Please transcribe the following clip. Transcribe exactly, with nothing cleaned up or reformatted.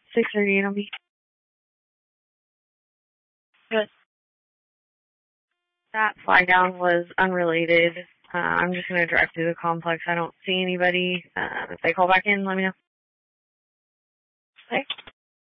six thirty-eight on me. Good. That flag down was unrelated. Uh, I'm just going to drive through the complex. I don't see anybody. Uh, if they call back in, let me know. Okay.